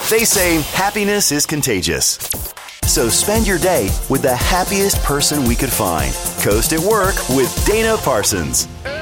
They say happiness is contagious. So spend your day with the happiest person we could find. Coast at Work with Dana Parsons.